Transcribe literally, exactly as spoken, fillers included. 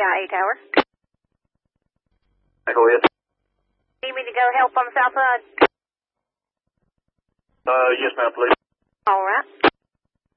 I A Tower. Go ahead. Need me to go help on the south side? Uh, yes, ma'am, please. All right.